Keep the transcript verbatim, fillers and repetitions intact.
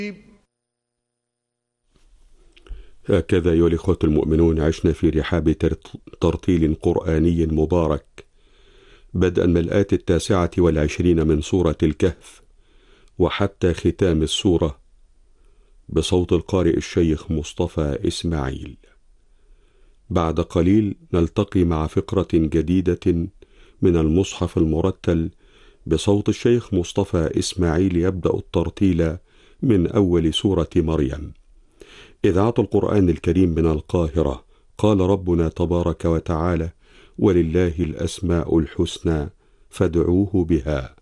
هكذا أيها الإخوة المؤمنون عشنا في رحاب ترتيل قرآني مبارك، بدءا من الآية التاسعة والعشرين من سورة الكهف وحتى ختام السورة، بصوت القارئ الشيخ مصطفى إسماعيل. بعد قليل نلتقي مع فقرة جديدة من المصحف المرتل بصوت الشيخ مصطفى إسماعيل، يبدأ الترتيل من أول سورة مريم. إذاعة القرآن الكريم من القاهرة. قال ربنا تبارك وتعالى: ولله الأسماء الحسنى فادعوه بها.